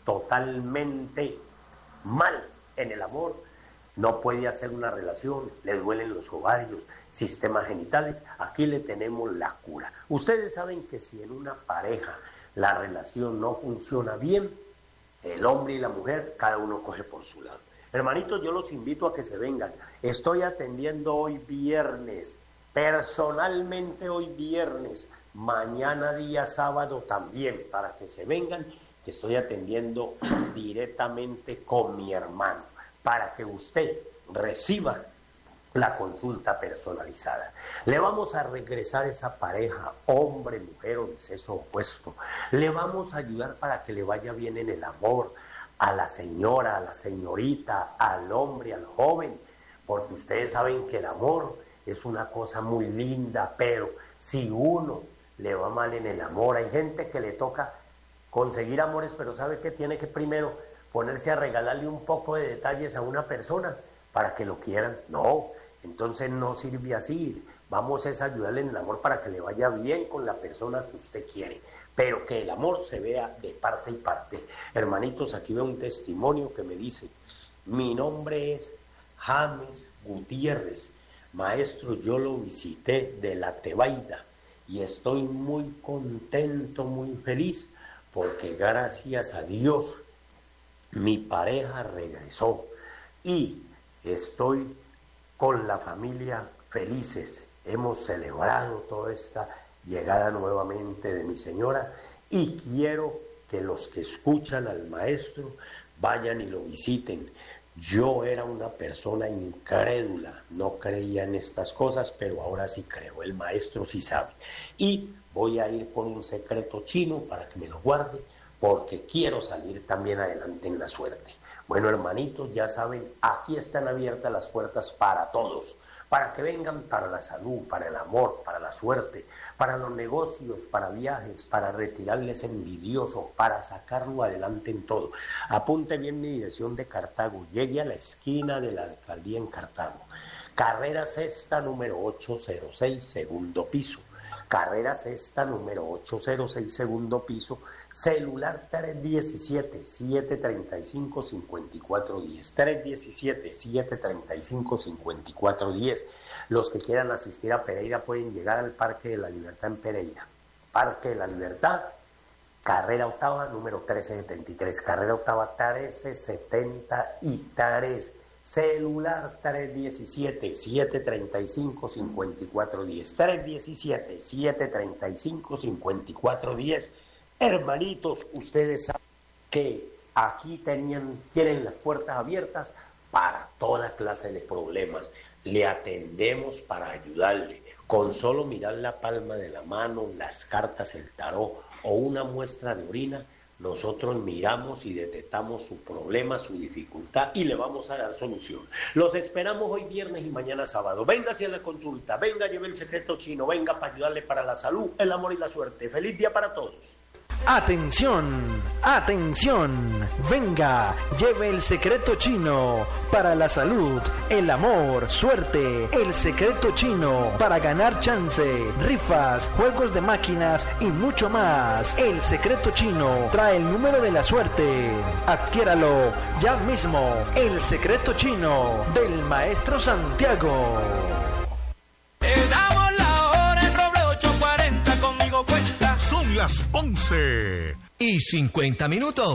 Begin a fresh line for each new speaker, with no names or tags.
totalmente mal en el amor, no puede hacer una relación, le duelen los ovarios, sistemas genitales, aquí le tenemos la cura. Ustedes saben que si en una pareja la relación no funciona bien, el hombre y la mujer, cada uno coge por su lado. Hermanitos, yo los invito a que se vengan. Estoy atendiendo hoy viernes, personalmente hoy viernes, mañana día sábado también, para que se vengan, que estoy atendiendo directamente con mi hermano, para que usted reciba la consulta personalizada. Le vamos a regresar esa pareja, hombre, mujer o de sexo opuesto. Le vamos a ayudar para que le vaya bien en el amor, a la señora, a la señorita, al hombre, al joven, porque ustedes saben que el amor es una cosa muy linda, pero si uno le va mal en el amor, hay gente que le toca conseguir amores, pero sabe que tiene que primero ponerse a regalarle un poco de detalles a una persona para que lo quieran. No, entonces no sirve así. Vamos a ayudarle en el amor para que le vaya bien con la persona que usted quiere, pero que el amor se vea de parte y parte. Hermanitos, aquí veo un testimonio que me dice: mi nombre es James Gutiérrez, maestro, yo lo visité de la Tebaida y estoy muy contento, muy feliz, porque gracias a Dios mi pareja regresó y estoy con la familia felices. Hemos celebrado toda esta llegada nuevamente de mi señora y quiero que los que escuchan al maestro vayan y lo visiten. Yo era una persona incrédula, no creía en estas cosas, pero ahora sí creo, el maestro sí sabe. Y voy a ir con un secreto chino para que me lo guarde, porque quiero salir también adelante en la suerte. Bueno, hermanitos, ya saben, aquí están abiertas las puertas para todos, para que vengan para la salud, para el amor, para la suerte, para los negocios, para viajes, para retirarles envidioso, para sacarlo adelante en todo. Apunte bien mi dirección de Cartago, llegue a la esquina de la alcaldía en Cartago, carrera sexta número 806, segundo piso. Carrera sexta número 806, segundo piso, celular 317-735-5410, 317-735-5410. Los que quieran asistir a Pereira pueden llegar al Parque de la Libertad en Pereira. Parque de la Libertad, carrera octava número 1373, carrera octava 1373. Celular 317-735-5410, 317-735-5410. Hermanitos, ustedes saben que aquí tienen las puertas abiertas para toda clase de problemas. Le atendemos para ayudarle. Con solo mirar la palma de la mano, las cartas, el tarot o una muestra de orina, nosotros miramos y detectamos su problema, su dificultad y le vamos a dar solución. Los esperamos hoy viernes y mañana sábado. Venga hacia la consulta, venga, lleve el secreto chino, venga para ayudarle para la salud, el amor y la suerte. Feliz día para todos.
Atención, atención, venga, lleve el secreto chino para la salud, el amor, suerte, el secreto chino para ganar chance, rifas, juegos de máquinas y mucho más. El secreto chino trae el número de la suerte. Adquiéralo ya mismo. El secreto chino del maestro Santiago.
Te damos la hora en Roble 840, conmigo cuenta.
Son las 11:50.